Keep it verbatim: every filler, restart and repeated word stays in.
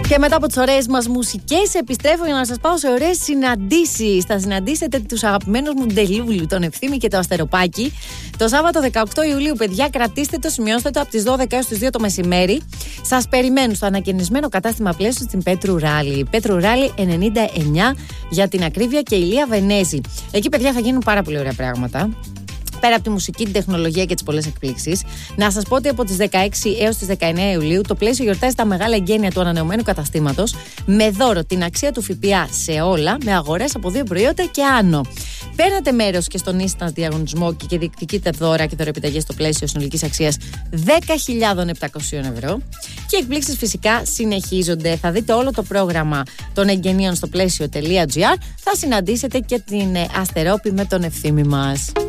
Και μετά από τις ωραίες μας μουσικές, επιστρέφω για να σας πάω σε ωραίες συναντήσεις. Θα συναντήσετε τους αγαπημένους μου Ντελούλου, τον Ευθύμη και το Αστεροπάκι. Το Σάββατο δεκαοκτώ Ιουλίου, παιδιά, κρατήστε το, σημειώστε το από τις δώδεκα έως τις δύο το μεσημέρι. Σας περιμένουν στο ανακαινισμένο κατάστημα πλαίσιο στην Πέτρου Ράλι. Πέτρου Ράλι ενενήντα εννιά για την ακρίβεια και Ηλία Βενέζη. Εκεί, παιδιά, θα γίνουν πάρα πολύ ωραία πράγματα. Πέρα από τη μουσική, την τεχνολογία και τις πολλές εκπλήξεις, να σας πω ότι από τις δεκαέξι έως τις δεκαεννέα Ιουλίου το πλαίσιο γιορτάζει τα μεγάλα εγγένεια του ανανεωμένου καταστήματος με δώρο την αξία του ΦΠΑ σε όλα, με αγορές από δύο προϊόντα και άνω. Παίρνετε μέρος και στον instant διαγωνισμό και διεκδικείτε δώρα και δωρεπιταγές στο πλαίσιο συνολικής αξίας δέκα χιλιάδες επτακόσια ευρώ. Και οι εκπλήξεις φυσικά συνεχίζονται. Θα δείτε όλο το πρόγραμμα των εγγενείων στο πλαίσιο.gr. Θα συναντήσετε και την Αστερόπη με τον Ευθύμη μας.